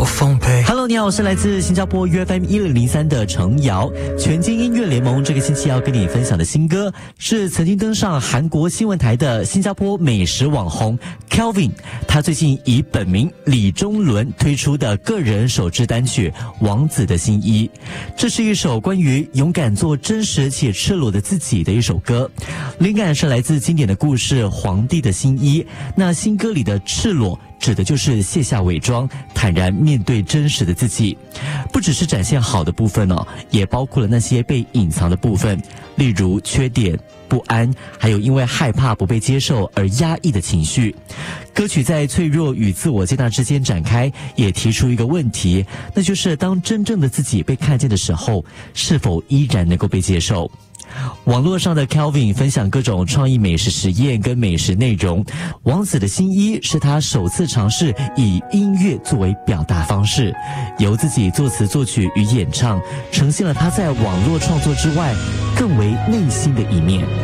我奉陪。 Hello， 你好，我是来自新加坡 UFM1003 的程瑶。全金音乐联盟这个星期要跟你分享的新歌，是曾经登上韩国新闻台的新加坡美食网红 Kelvin， 他最近以本名李钟伦推出的个人首支单曲《王子的新衣》。这是一首关于勇敢做真实且赤裸的自己的一首歌，灵感是来自经典的故事《皇帝的新衣》。那新歌里的赤裸指的就是卸下伪装，坦然面对真实的自己。不只是展现好的部分哦，也包括了那些被隐藏的部分，例如缺点、不安，还有因为害怕不被接受而压抑的情绪。歌曲在脆弱与自我接纳之间展开，也提出一个问题，那就是当真正的自己被看见的时候，是否依然能够被接受？网络上的 Kelvin 分享各种创意美食实验跟美食内容，王子的新衣是他首次尝试以音乐作为表达方式，由自己作词作曲与演唱，呈现了他在网络创作之外更为内心的一面。